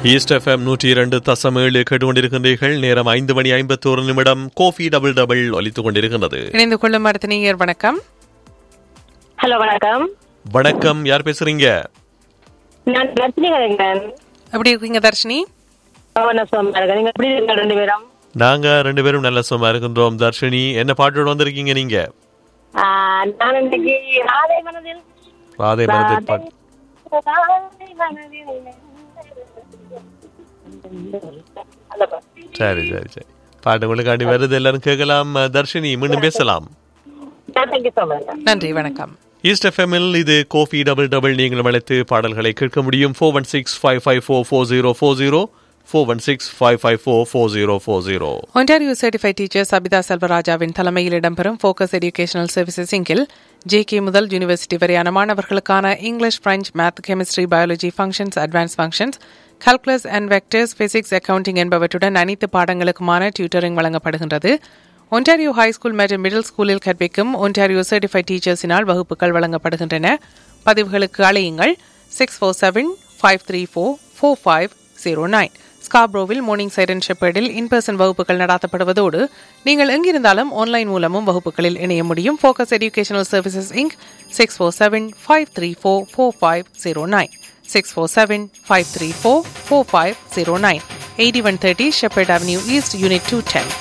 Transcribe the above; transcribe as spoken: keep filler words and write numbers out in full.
East FM நூற்றி இரண்டு தசம் ஏழு கேட்டுக்கொண்டிருக்கின்றீர்கள். நேரம் ஐந்து மணி ஐம்பத்தோரு நிமிடம். கோஃபி டபுள் டபுள் ஒலித்துக் கொண்டிருக்கின்றது. இணைந்து கொள்ளும் மருத்துவர் வணக்கம். ஹலோ வணக்கம். வணக்கம், யார் பேசுறீங்க? நான் தர்ஷினி கலைஞன். எப்படி இருக்கீங்க தர்ஷினி? நீங்க எப்படி இருக்கீங்க ரெண்டு பேரும்? நாங்க ரெண்டு பேரும் நல்ல சும்மா இருக்கின்றோம். தர்ஷினி, என்ன பாட்டோட வந்திருக்கீங்க நீங்க? நான் இன்னைக்கு ராதை மனதில் ராதை மனதில் பாட்டு. சரி சரி சரி, பாட்டு உங்களுக்காண்டி வருது, எல்லாரும் கேட்கலாம். தர்ஷினி, மீண்டும் பேசலாம். நன்றி, வணக்கம். ஈஸ்ட் எஃப்எம்மில் இது கோஃபி டபுள் டபுள். நீங்களும் அழைத்து பாடல்களை கேட்க முடியும். Four one six five five four four zero four zero four one six five five four four zero four zero. Ontario certified teacher Sabitha செல்வராஜாவின் தலைமையில் இடம்பெறும் focus educational services இங்கில் J K முதல் university வரையான மாணவர்களுக்கான English, French, math, chemistry, biology, functions, advance functions, calculus and vectors, physics, accounting என்பவற்றுடன் அனைத்து பாடங்களுக்குமான tutoring வழங்கப்படுகின்றது. Ontario high school மற்றும் middle ஸ்கூலில் கற்பிக்கும் ஒன்டாரியோ சர்டிஃபைட் டீச்சர்ஸினால் வகுப்புகள் வழங்கப்படுகின்றன. பதிவுகளுக்கு அழையுங்கள் six four seven five three four four five zero nine. ஸ்காப்ரோவில் morning siren ஷெப்பர்டில் in person வகுப்புகள் நடத்தப்படுவதோடு நீங்கள் எங்கிருந்தாலும் ஆன்லைன் மூலமும் வகுப்புகளில் இணைய முடியும். Focus educational services ink six four seven five three four four five zero nine six four seven five three four four five zero nine eighty one thirty shepherd avenue east, unit two ten.